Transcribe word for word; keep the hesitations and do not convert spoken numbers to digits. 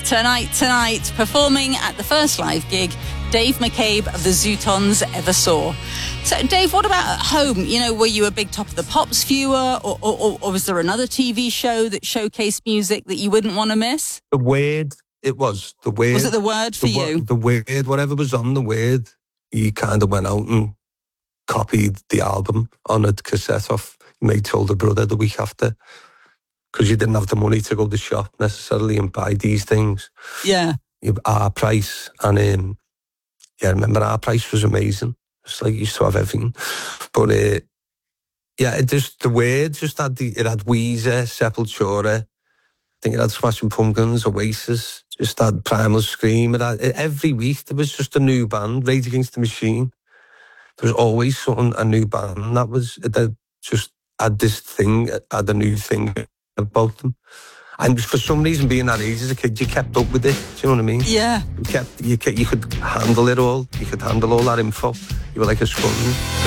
Tonight, tonight, performing at the first live gig Dave McCabe of the Zootons ever saw. So, Dave, what about at home? You know, were you a big Top of the Pops viewer, or, or, or was there another T V show that showcased music that you wouldn't want to miss? The Word, it was. The Word. Was it The Word for the, you? The Word, whatever was on The Word, you kind of went out and copied the album on a cassette off your mate's older brother the week after, because you didn't have the money to go to the shop necessarily and buy these things. Yeah. You Our Price, and um, yeah, I remember Our Price was amazing. It's like you used to have everything. But uh, yeah, it just, The Word just had the, it had Weezer, Sepultura, I think it had Smashing Pumpkins, Oasis, just had Primal Scream. It had, every week there was just a new band, Rage Against the Machine. There was always something, a new band that was, that just had this thing, had a new thing about them. And for some reason, being that age as a kid, you kept up with it. Do you know what I mean? Yeah. You kept, you, kept, you could handle it all. You could handle all that info. You were like a sponge.